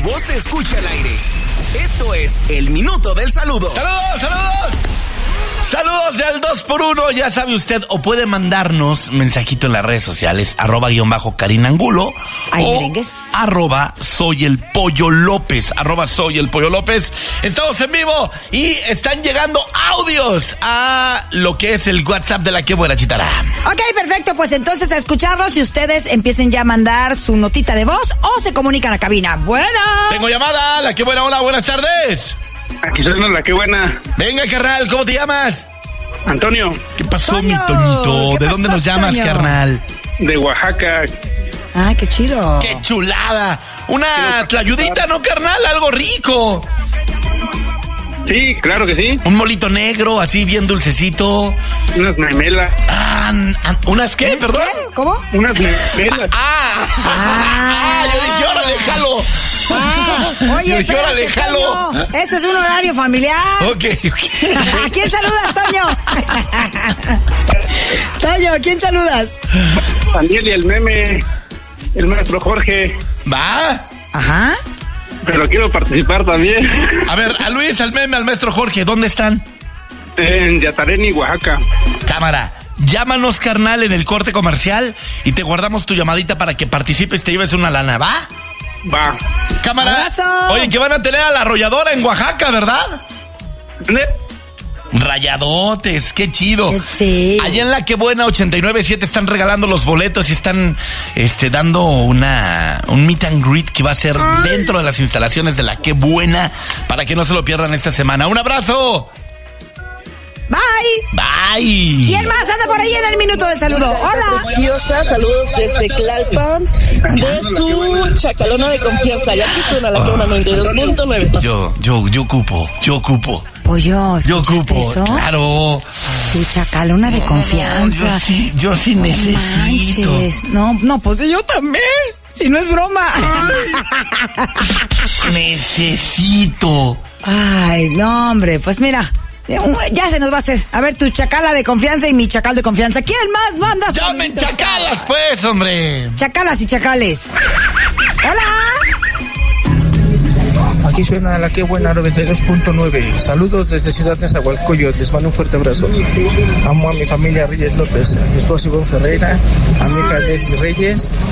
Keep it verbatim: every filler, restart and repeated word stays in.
voz se escucha al aire. Esto es El Minuto del Saludo. ¡Saludos, saludos! Saludos de al dos por uno, ya sabe usted, o puede mandarnos mensajito en las redes sociales, arroba guión bajo Karina Angulo, Ay, o merengues. arroba soy el Pollo López, arroba soy el Pollo López. Estamos en vivo y están llegando audios a lo que es el WhatsApp de La Qué Buena Chitara. Ok, perfecto, pues entonces a escucharlos y ustedes empiecen ya a mandar su notita de voz o se comunican a cabina. Buena. Tengo llamada, La Qué Buena, hola, buenas tardes. Aquí suena La Qué Buena. Venga, carnal, ¿cómo te llamas? Antonio, ¿Qué pasó, Toño, mi Toñito? ¿qué ¿De dónde pasó, nos llamas, Toño? carnal? de Oaxaca. Ah, qué chido. ¡Qué chulada! Una tlayudita, ¿no, carnal? Algo rico. Sí, claro que sí. Un molito negro, así bien dulcecito. Unas memelas. Ah, ah, ¿unas qué, perdón? ¿Qué? ¿Cómo? Unas memelas. Ah, Ah. yo dije, órale, jalo. Ah, oye, Yo dije, órale, espérate, jalo. Toño. Este es un horario familiar. Ok, ok. ¿A quién saludas, Toño? Toño, ¿a quién saludas? Daniel y el meme. El maestro Jorge. Va. Ajá. Pero quiero participar también. A ver, a Luis, al meme, al maestro Jorge, ¿dónde están? En Yatareni, Oaxaca. Cámara, llámanos, carnal, en el corte comercial y te guardamos tu llamadita para que participes, te lleves una lana, ¿va? Va. Cámara. Abrazo. Oye, que van a tener a la arrolladora en Oaxaca, ¿verdad? ¿Dónde? Rayadotes, qué chido. Sí. Allá en La Qué Buena ochenta y nueve punto siete están regalando los boletos y están este dando una un meet and greet que va a ser dentro de las instalaciones de La Qué Buena para que no se lo pierdan esta semana. ¡Un abrazo! Bye. Bye. ¿Quién más anda por ahí en el minuto del saludo? Hola. Preciosa, saludos desde Tlalpan, de su chacalona de confianza. Ya que suena La Qué Buena noventa y dos punto nueve. Yo, yo, yo ocupo, yo ocupo. Pollo, Yo ¿escuchaste ocupo, eso? claro. Tu chacalona de confianza. Yo sí, yo sí No necesito. manches. No, no, pues yo también. Si no es broma. Necesito. Ay, no, hombre, pues mira. Ya se nos va a hacer. A ver, tu chacala de confianza y mi chacal de confianza. ¿Quién más manda? ¡Llamen saluditos? chacalas, pues, hombre! Chacalas y chacales. Hola. Aquí suena La Qué Buena noventa y dos punto nueve. Saludos desde Ciudad de Nezahualcóyotl. Les mando un fuerte abrazo. Amo a mi familia Reyes López, a mi esposo Iván Ferreira, a mi hija Leslie Reyes